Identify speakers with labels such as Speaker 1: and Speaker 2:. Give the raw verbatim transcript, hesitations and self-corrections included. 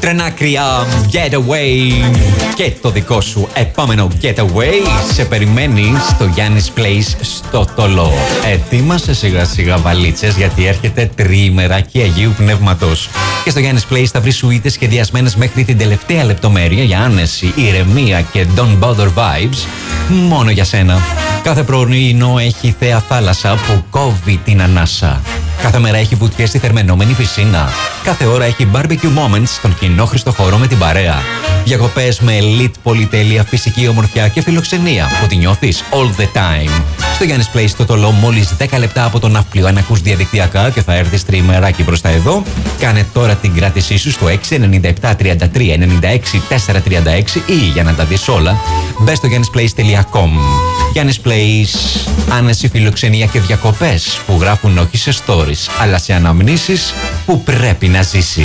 Speaker 1: Τρενάκρια Getaway και το δικό σου επόμενο Getaway σε περιμένει στο Γιάννης Place στο Τολό. Ετοίμασε σιγά σιγά βαλίτσες γιατί έρχεται τριήμερακι Αγίου Πνεύματος. Και στο Γιάννης Place θα βρει σουίτες σχεδιασμένες μέχρι την τελευταία λεπτομέρεια για άνεση, ηρεμία και don't bother vibes μόνο για σένα. Κάθε πρωινό έχει θέα θάλασσα που κόβει την ανάσα. Κάθε μέρα έχει βουτιές στη θερμαινόμενη πισίνα. Κάθε ώρα έχει barbecue moments στον κοινόχρηστο χώρο με την παρέα. Διακοπές με elite πολυτέλεια, φυσική ομορφιά και φιλοξενία που τη νιώθεις all the time. Στο Γιάννης Place στο Τολό, μόλις δέκα λεπτά από το ναύπλιο. Αν ακούς διαδικτυακά και θα έρθεις τριημεράκι μπροστά εδώ, κάνε τώρα την κράτησή σου στο έξι εννιά επτά τριάντα τρία ενενήντα έξι τετρακόσια τριάντα έξι ή για να τα δεις όλα, μπες στο γιάννης πλέις τελεία κομ. Γιάννης Place, άνεση, φιλοξενία και διακοπές που γράφουν όχι σε stories, αλλά σε αναμνήσεις που πρέπει να ζήσεις.